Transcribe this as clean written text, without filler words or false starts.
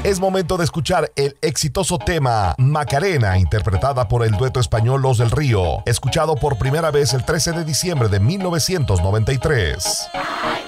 Es momento de escuchar el exitoso tema Macarena, interpretada por el dueto español Los del Río, escuchado por primera vez el 13 de diciembre de 1993.